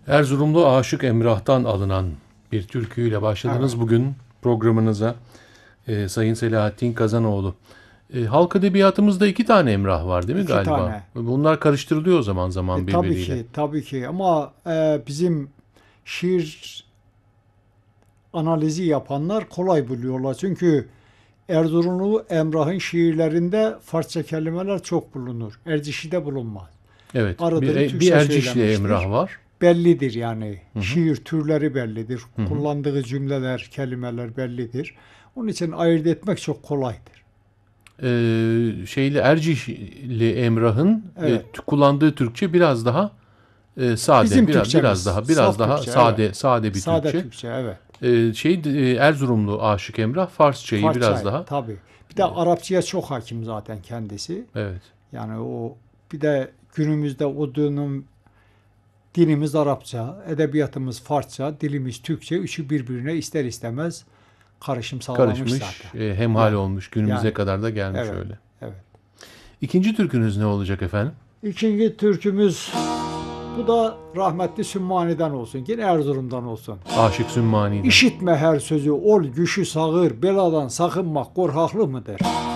Erzurumlu Aşık Emrah'tan alınan bir türküyle başladınız Evet. bugün programınıza, Sayın Selahattin Kazanoğlu. Halk edebiyatımızda iki tane Emrah var değil mi İki galiba? tane. Bunlar karıştırılıyor o zaman zaman Tabii birbiriyle. ki, tabii ki. Ama bizim şiir analizi yapanlar kolay buluyorlar. Çünkü Erzurumlu Emrah'ın şiirlerinde Farsça kelimeler çok bulunur. Ercişi'de bulunmaz. Evet, Aradığını bir Türkçe Ercişli söylemiştir. Emrah var. Bellidir yani. Hı hı, Şiir türleri bellidir. hı hı. Kullandığı cümleler, kelimeler bellidir. Onun için ayırt etmek çok kolaydır. Şeyli Ercişli Emrah'ın Evet. kullandığı Türkçe biraz daha sade, Bizim biraz Türkçemiz daha saf daha Türkçe, evet. sade bir Sade Türkçe. Türkçe, evet. Erzurumlu Aşık Emrah Farsçayı biraz Farsça daha. tabii. Bir de Arapçaya çok hakim zaten kendisi. Evet. Yani o bir de günümüzde o dönem dinimiz Arapça, edebiyatımız Farsça, dilimiz Türkçe. Üçü birbirine ister istemez karışım sağlamış Karışmış, zaten. hemhal Yani olmuş, günümüze yani kadar da gelmiş evet. öyle. Evet. İkinci türkünüz ne olacak efendim? İkinci türkümüz bu da rahmetli Sümmani'den olsun. Yine Erzurum'dan olsun. Aşık Sümmani'den. İşitme her sözü ol güçü sağır, beladan sakınmak korkaklı mıdır?